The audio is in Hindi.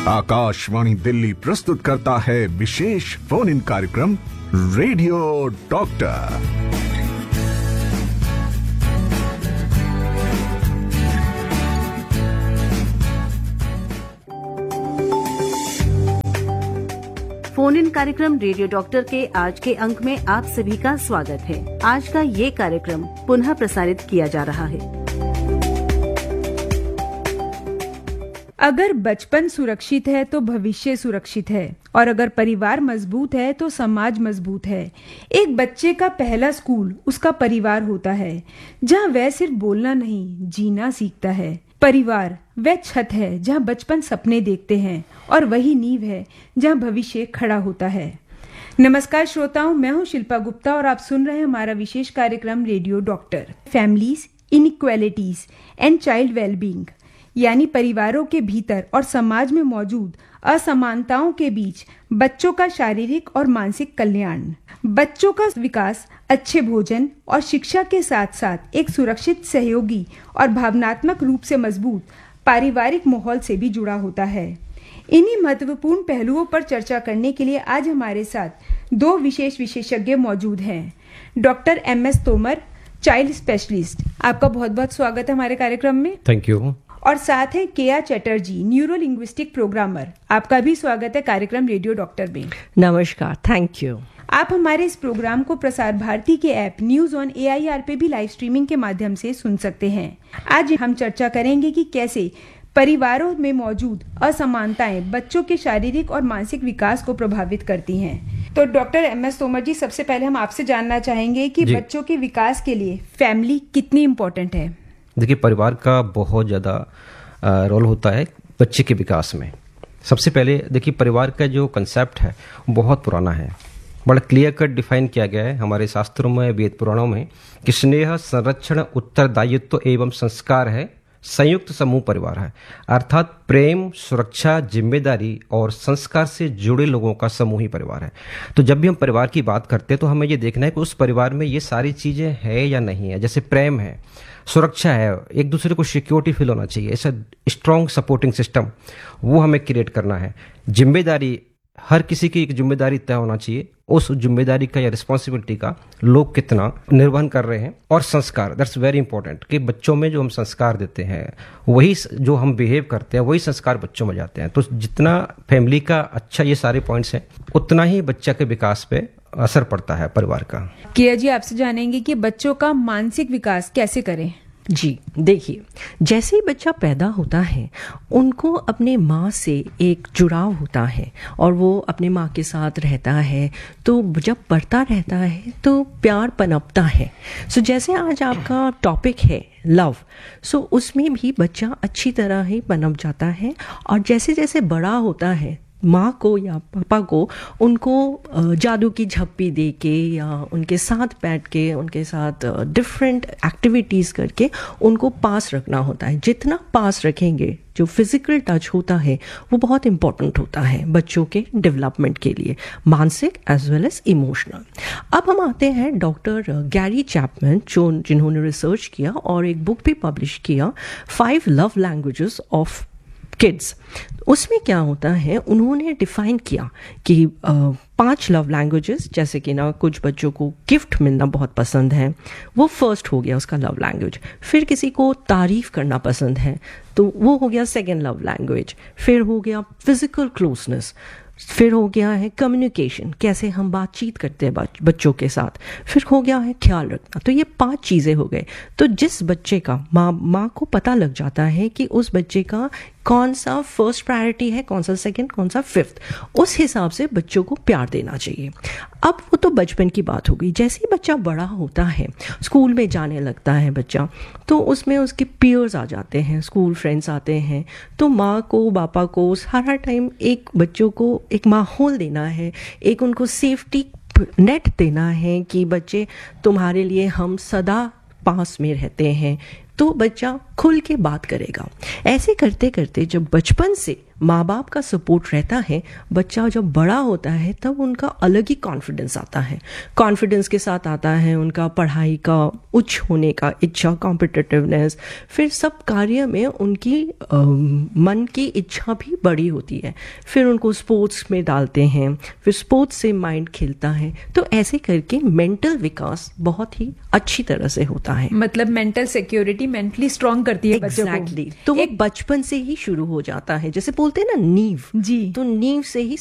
आकाशवाणी दिल्ली प्रस्तुत करता है विशेष फोन इन कार्यक्रम रेडियो डॉक्टर। फोन इन कार्यक्रम रेडियो डॉक्टर के आज के अंक में आप सभी का स्वागत है। आज का ये कार्यक्रम पुनः प्रसारित किया जा रहा है। अगर बचपन सुरक्षित है तो भविष्य सुरक्षित है, और अगर परिवार मजबूत है तो समाज मजबूत है। एक बच्चे का पहला स्कूल उसका परिवार होता है, जहाँ वह सिर्फ बोलना नहीं, जीना सीखता है। परिवार वह छत है जहाँ बचपन सपने देखते हैं, और वही नींव है जहाँ भविष्य खड़ा होता है। नमस्कार श्रोताओं, मैं हूँ शिल्पा गुप्ता और आप सुन रहे हैं हमारा विशेष कार्यक्रम radio doctor. Families, inequalities and child wellbeing, यानी परिवारों के भीतर और समाज में मौजूद असमानताओं के बीच बच्चों का शारीरिक और मानसिक कल्याण। बच्चों का विकास अच्छे भोजन और शिक्षा के साथ साथ एक सुरक्षित, सहयोगी और भावनात्मक रूप से मजबूत पारिवारिक माहौल से भी जुड़ा होता है। इन्हीं महत्वपूर्ण पहलुओं पर चर्चा करने के लिए आज हमारे साथ दो विशेषज्ञ मौजूद हैं। Doctor MS Tomar, child specialist, आपका बहुत बहुत स्वागत है हमारे कार्यक्रम में। Thank you. और साथ है KR Chatterjee, neuro linguistic programmer, आपका भी स्वागत है कार्यक्रम रेडियो डॉक्टर में। नमस्कार, थैंक यू। आप हमारे इस प्रोग्राम को प्रसार भारती के ऐप न्यूज ऑन AIR पे भी लाइव स्ट्रीमिंग के माध्यम से सुन सकते हैं। आज हम चर्चा करेंगे कि कैसे परिवारों में मौजूद असमानताएं बच्चों के शारीरिक और मानसिक विकास को प्रभावित करती हैं। तो डॉक्टर MS तोमर जी, सबसे पहले हम आपसे जानना चाहेंगे कि बच्चों के विकास के लिए फैमिली कितनी इम्पोर्टेंट है। देखिए, परिवार का बहुत ज़्यादा रोल होता है बच्चे के विकास में। सबसे पहले देखिए, परिवार का जो कंसेप्ट है बहुत पुराना है, बड़ा क्लियर कट डिफाइन किया गया है हमारे शास्त्रों में, वेद पुराणों में, कि स्नेह, संरक्षण, उत्तरदायित्व एवं संस्कार है संयुक्त समूह परिवार है। अर्थात प्रेम, सुरक्षा, जिम्मेदारी और संस्कार से जुड़े लोगों का समूह ही परिवार है। तो जब भी हम परिवार की बात करते हैं तो हमें ये देखना है कि उस परिवार में ये सारी चीज़ें है या नहीं है। जैसे प्रेम है, सुरक्षा है, एक दूसरे को सिक्योरिटी फील होना चाहिए, ऐसा स्ट्रॉन्ग सपोर्टिंग सिस्टम वो हमें क्रिएट करना है। जिम्मेदारी, हर किसी की एक जिम्मेदारी तय होना चाहिए, उस जिम्मेदारी का या रिस्पॉन्सिबिलिटी का लोग कितना निर्वहन कर रहे हैं। और संस्कार, दैट्स वेरी इंपॉर्टेंट, कि बच्चों में जो हम संस्कार देते हैं, वही जो हम बिहेव करते हैं, वही संस्कार बच्चों में जाते हैं। तो जितना फैमिली का अच्छा ये सारे पॉइंट्स हैं, उतना ही बच्चा के विकास पे असर पड़ता है परिवार का। किया जी, आपसे जानेंगे कि बच्चों का मानसिक विकास कैसे करें। जी देखिए, जैसे ही बच्चा पैदा होता है उनको अपने माँ से एक जुड़ाव होता है और वो अपने माँ के साथ रहता है। तो जब बढ़ता रहता है तो प्यार पनपता है। सो जैसे आज आपका टॉपिक है लव, सो उसमें भी बच्चा अच्छी तरह ही पनप जाता है। और जैसे जैसे बड़ा होता है, माँ को या पापा को उनको जादू की झप्पी दे के या उनके साथ बैठ के उनके साथ डिफरेंट एक्टिविटीज़ करके उनको पास रखना होता है। जितना पास रखेंगे, जो फिजिकल टच होता है वो बहुत इम्पोर्टेंट होता है बच्चों के डेवलपमेंट के लिए, मानसिक एज वेल एज इमोशनल। अब हम आते हैं डॉक्टर गैरी चैपमैन, जिन्होंने रिसर्च किया और एक बुक भी पब्लिश किया, 5 लव लैंग्वेजेस ऑफ किड्स। उसमें क्या होता है, उन्होंने डिफाइन किया कि 5 लव लैंग्वेजेस, जैसे कि ना कुछ बच्चों को गिफ्ट मिलना बहुत पसंद है, वो फर्स्ट हो गया उसका लव लैंग्वेज। फिर किसी को तारीफ करना पसंद है तो वो हो गया सेकेंड लव लैंग्वेज। फिर हो गया फिजिकल क्लोजनेस, फिर हो गया है कम्युनिकेशन, कैसे हम बातचीत करते हैं बच्चों के साथ। फिर हो गया है ख्याल रखना। तो ये 5 चीज़ें हो गए। तो जिस बच्चे का माँ को पता लग जाता है कि उस बच्चे का कौन सा फर्स्ट प्रायोरिटी है, कौन सा सेकंड, कौन सा फिफ्थ, उस हिसाब से बच्चों को प्यार देना चाहिए। अब वो तो बचपन की बात हो गई। जैसे ही बच्चा बड़ा होता है, स्कूल में जाने लगता है बच्चा, तो उसमें उसके पीयर्स आ जाते हैं, स्कूल फ्रेंड्स आते हैं। तो माँ को, पापा को सारा टाइम एक बच्चों को एक माहौल देना है, एक उनको सेफ्टी नेट देना है कि बच्चे तुम्हारे लिए हम सदा पास में रहते हैं, तो बच्चा खुल के बात करेगा। ऐसे करते करते जब बचपन से माँ बाप का सपोर्ट रहता है, बच्चा जब बड़ा होता है तब उनका अलग ही कॉन्फिडेंस आता है। कॉन्फिडेंस के साथ आता है उनका पढ़ाई का उच्च होने का इच्छा, कॉम्पिटिटिवनेस, फिर सब कार्य में उनकी मन की इच्छा भी बड़ी होती है। फिर उनको स्पोर्ट्स में डालते हैं, फिर स्पोर्ट्स से माइंड खिलता है। तो ऐसे करके मेंटल विकास बहुत ही अच्छी तरह से होता है। मतलब मेंटल सिक्योरिटी मेंटली स्ट्रांग करती है बच्चों को। एग्जैक्टली। तो वो बचपन से ही शुरू हो जाता है। जैसे बोलते हैं ना नींव, जी, तो नींव से ही